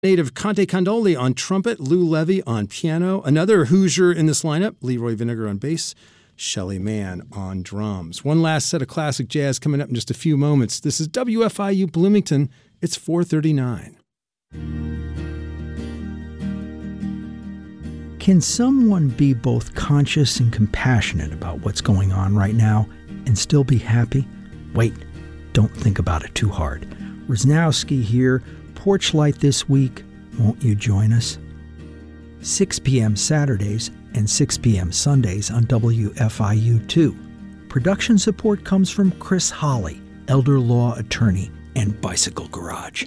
native Conte Condoli on trumpet, Lou Levy on piano, another Hoosier in this lineup, Leroy Vinegar on bass, Shelly Mann on drums. One last set of classic jazz coming up in just a few moments. This is WFIU Bloomington. It's 4:39. Can someone be both conscious and compassionate about what's going on right now and still be happy? Wait, don't think about it too hard. Wisnowski here, Porch Light this week. Won't you join us? 6 p.m. Saturdays and 6 p.m. Sundays on WFIU2. Production support comes from Chris Holly, elder law attorney and Bicycle Garage.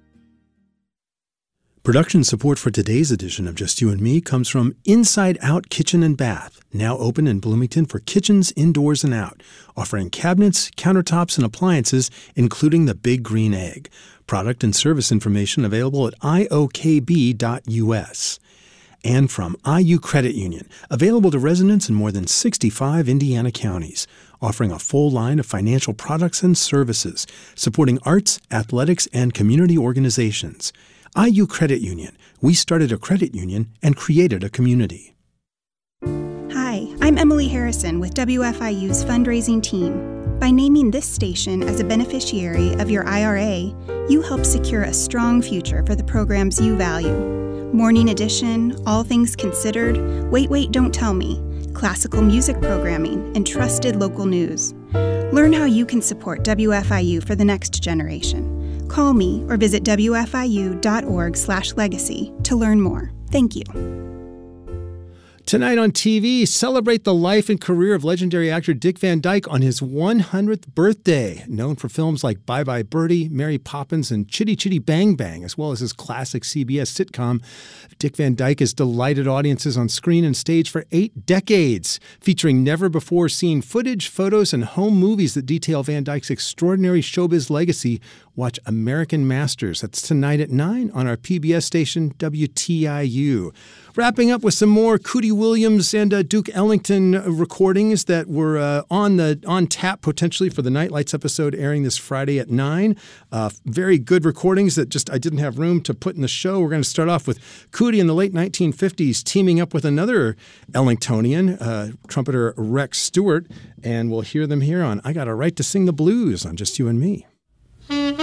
Production support for today's edition of Just You and Me comes from Inside Out Kitchen and Bath, now open in Bloomington for kitchens indoors and out, offering cabinets, countertops, and appliances, including the Big Green Egg. Product and service information available at iokb.us. And from IU Credit Union, available to residents in more than 65 Indiana counties, offering a full line of financial products and services, supporting arts, athletics, and community organizations. IU Credit Union. We started a credit union and created a community. Hi, I'm Emily Harrison with WFIU's fundraising team. By naming this station as a beneficiary of your IRA, you help secure a strong future for the programs you value. Morning Edition, All Things Considered, Wait, Wait, Don't Tell Me, classical music programming, and trusted local news. Learn how you can support WFIU for the next generation. Call me or visit wfiu.org/legacy to learn more. Thank you. Tonight on TV, celebrate the life and career of legendary actor Dick Van Dyke on his 100th birthday. Known for films like Bye Bye Birdie, Mary Poppins, and Chitty Chitty Bang Bang, as well as his classic CBS sitcom, Dick Van Dyke has delighted audiences on screen and stage for 8 decades, featuring never-before-seen footage, photos, and home movies that detail Van Dyke's extraordinary showbiz legacy. Watch American Masters. That's tonight at 9 on our PBS station, WTIU. Wrapping up with some more Cootie Williams and Duke Ellington recordings that were on tap potentially for the Nightlights episode airing this Friday at 9. Very good recordings that just I didn't have room to put in the show. We're going to start off with Cootie in the late 1950s teaming up with another Ellingtonian, trumpeter Rex Stewart, and we'll hear them here on I Got a Right to Sing the Blues on Just You and Me.